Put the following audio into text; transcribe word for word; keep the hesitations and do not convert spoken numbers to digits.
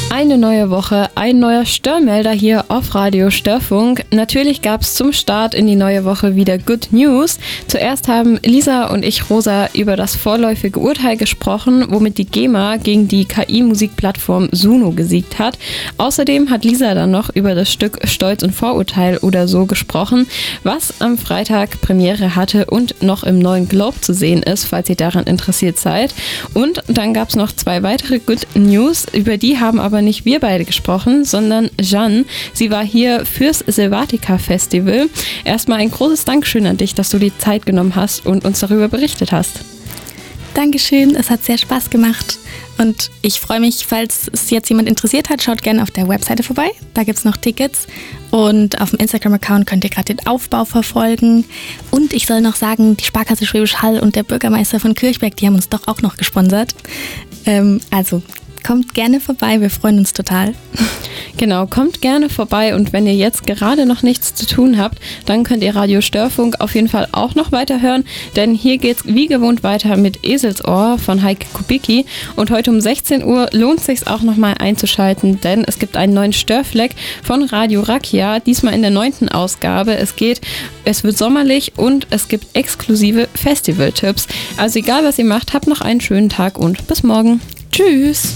Eine neue Woche, ein neuer Störmelder hier auf Radio Störfunk. Natürlich gab es zum Start in die neue Woche wieder Good News. Zuerst haben Lisa und ich, Rosa, über das vorläufige Urteil gesprochen, womit die GEMA gegen die K I-Musikplattform Suno gesiegt hat. Außerdem hat Lisa dann noch über das Stück Stolz und Vorurteil oder so gesprochen, was am Freitag Premiere hatte und noch im neuen Globe zu sehen ist, falls ihr daran interessiert seid. Und dann gab es noch zwei weitere Good News, über die haben aber nicht wir beide gesprochen, sondern Jeanne. Sie war hier fürs Silvatica Festival. Erstmal ein großes Dankeschön an dich, dass du die Zeit genommen hast und uns darüber berichtet hast. Dankeschön, es hat sehr Spaß gemacht und ich freue mich, falls es jetzt jemand interessiert hat, schaut gerne auf der Webseite vorbei, da gibt es noch Tickets und auf dem Instagram-Account könnt ihr gerade den Aufbau verfolgen und ich soll noch sagen, die Sparkasse Schwäbisch Hall und der Bürgermeister von Kirchberg, die haben uns doch auch noch gesponsert, ähm, also kommt gerne vorbei, wir freuen uns total. Genau, kommt gerne vorbei und wenn ihr jetzt gerade noch nichts zu tun habt, dann könnt ihr Radio Störfunk auf jeden Fall auch noch weiterhören, denn hier geht's wie gewohnt weiter mit Eselsohr von Heike Kubicki und heute um sechzehn Uhr lohnt es sich auch nochmal einzuschalten, denn es gibt einen neuen Störfleck von Radio Rakia, diesmal in der neunten Ausgabe. Es geht, es wird sommerlich und es gibt exklusive Festivaltipps. Also egal was ihr macht, habt noch einen schönen Tag und bis morgen. Tschüss!